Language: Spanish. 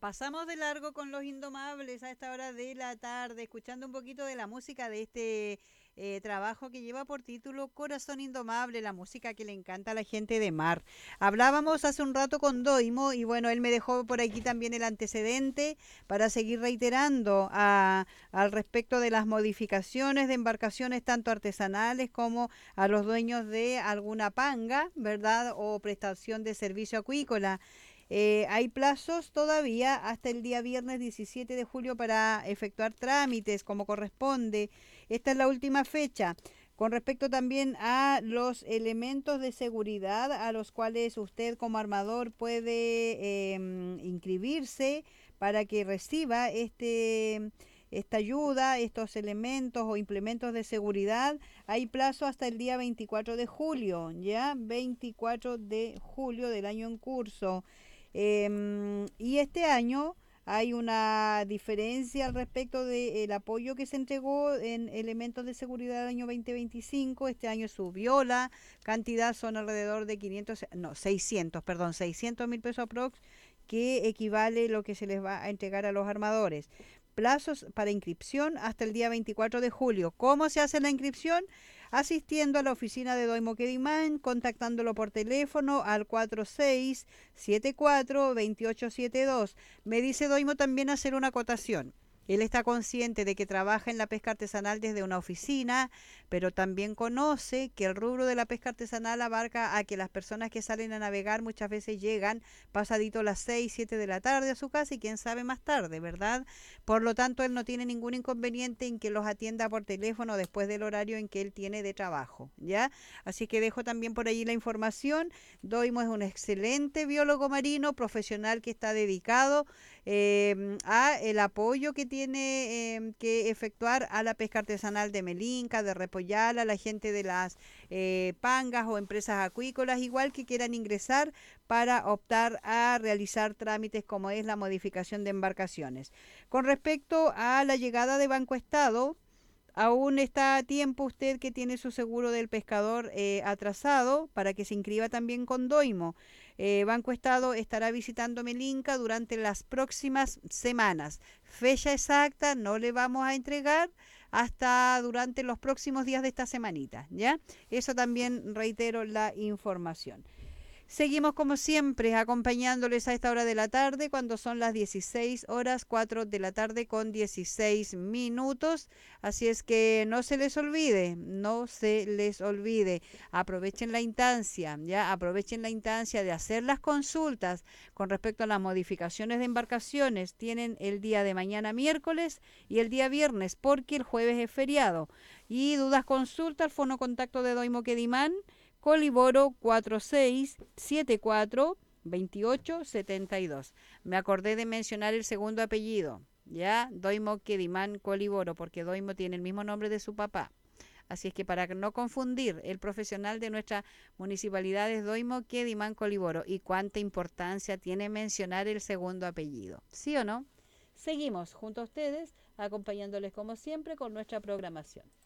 Pasamos de largo con los Indomables a esta hora de la tarde, escuchando un poquito de la música de este trabajo que lleva por título Corazón Indomable, la música que le encanta a la gente de mar. Hablábamos hace un rato con Doimo y bueno, él me dejó por aquí también el antecedente para seguir reiterando al respecto de las modificaciones de embarcaciones tanto artesanales como a los dueños de alguna panga, ¿verdad? O prestación de servicio acuícola. Hay plazos todavía hasta el día viernes 17 de julio para efectuar trámites como corresponde. Esta es la última fecha. Con respecto también a los elementos de seguridad a los cuales usted como armador puede inscribirse para que reciba esta ayuda, estos elementos o implementos de seguridad, hay plazo hasta el día 24 de julio, ¿ya? 24 de julio del año en curso. Y este año hay una diferencia al respecto del apoyo que se entregó en elementos de seguridad del año 2025. Este año subió la cantidad, son alrededor de 600.000 pesos aprox, que equivale lo que se les va a entregar a los armadores. Plazos para inscripción hasta el día 24 de julio. ¿Cómo se hace la inscripción? Asistiendo a la oficina de Doimo Quedimán, contactándolo por teléfono al 4674-2872. Me dice Doimo también hacer una acotación. Él está consciente de que trabaja en la pesca artesanal desde una oficina, pero también conoce que el rubro de la pesca artesanal abarca a que las personas que salen a navegar muchas veces llegan pasadito las 6, 7 de la tarde a su casa y quién sabe más tarde, ¿verdad? Por lo tanto, él no tiene ningún inconveniente en que los atienda por teléfono después del horario en que él tiene de trabajo, ¿ya? Así que dejo también por allí la información. Doimo es un excelente biólogo marino, profesional que está dedicado a el apoyo que tiene que efectuar a la pesca artesanal de Melinca, de Repollal, a la gente de las pangas o empresas acuícolas, igual que quieran ingresar para optar a realizar trámites como es la modificación de embarcaciones. Con respecto a la llegada de Banco Estado, aún está a tiempo usted que tiene su seguro del pescador atrasado para que se inscriba también con Doimo. Banco Estado estará visitando Melinca durante las próximas semanas. Fecha exacta no le vamos a entregar hasta durante los próximos días de esta semanita, ¿ya? Eso también reitero la información. Seguimos como siempre acompañándoles a esta hora de la tarde cuando son las 16 horas 4 de la tarde con 16 minutos. Así es que no se les olvide, no se les olvide. Aprovechen la instancia, ya aprovechen la instancia de hacer las consultas con respecto a las modificaciones de embarcaciones. Tienen el día de mañana miércoles y el día viernes porque el jueves es feriado. Y dudas, consulta al fono contacto de Doimo Quedimán, Coliboro 4674-2872. Me acordé de mencionar el segundo apellido, ¿ya? Doimo Quedimán Coliboro, porque Doimo tiene el mismo nombre de su papá. Así es que para no confundir, el profesional de nuestra municipalidad es Doimo Quedimán Coliboro. ¿Y cuánta importancia tiene mencionar el segundo apellido? ¿Sí o no? Seguimos junto a ustedes, acompañándoles como siempre con nuestra programación.